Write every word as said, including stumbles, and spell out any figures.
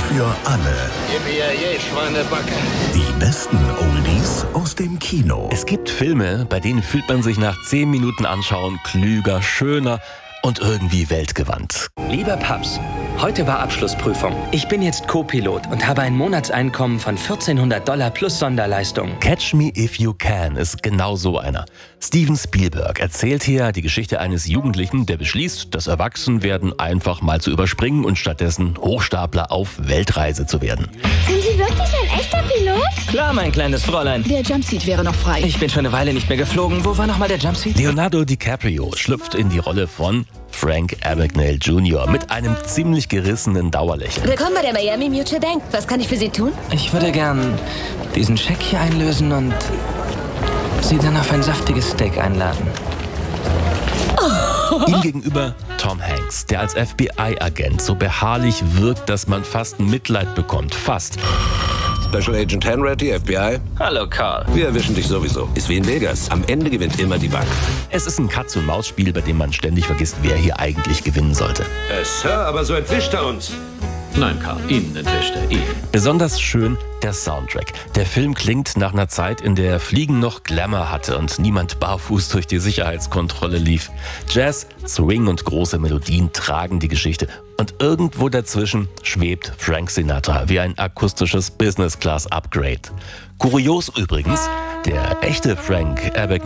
für alle. Yippie, Schweinebacke. Die besten Oldies aus dem Kino. Es gibt Filme, bei denen fühlt man sich nach zehn Minuten Anschauen klüger, schöner und irgendwie weltgewandt. Lieber Paps, heute war Abschlussprüfung. Ich bin jetzt Co-Pilot und habe ein Monatseinkommen von vierzehnhundert Dollar plus Sonderleistung. Catch Me If You Can ist genau so einer. Steven Spielberg erzählt hier die Geschichte eines Jugendlichen, der beschließt, das Erwachsenwerden einfach mal zu überspringen und stattdessen Hochstapler auf Weltreise zu werden. Sind Sie wirklich ein echter Pilot? Klar, mein kleines Fräulein. Der Jumpseat wäre noch frei. Ich bin schon eine Weile nicht mehr geflogen. Wo war nochmal der Jumpseat? Leonardo DiCaprio schlüpft in die Rolle von Frank Abagnale Junior mit einem ziemlich gerissenen Dauerlächeln. Willkommen bei der Miami Mutual Bank. Was kann ich für Sie tun? Ich würde gern diesen Scheck hier einlösen und Sie dann auf ein saftiges Steak einladen. Ihm gegenüber Tom Hanks, der als F B I-Agent so beharrlich wirkt, dass man fast Mitleid bekommt. Fast. Special Agent Hanratty, F B I. Hallo, Carl. Wir erwischen dich sowieso. Ist wie in Vegas. Am Ende gewinnt immer die Bank. Es ist ein Katz-und-Maus-Spiel, bei dem man ständig vergisst, wer hier eigentlich gewinnen sollte. Äh, Sir, aber so entwischt er uns. Nein, Karl, Ihnen entwischt er ihn. Besonders schön der Soundtrack. Der Film klingt nach einer Zeit, in der Fliegen noch Glamour hatte und niemand barfuß durch die Sicherheitskontrolle lief. Jazz, Swing und große Melodien tragen die Geschichte. Und irgendwo dazwischen schwebt Frank Sinatra wie ein akustisches Business-Class-Upgrade. Kurios übrigens, der echte Frank Abagnale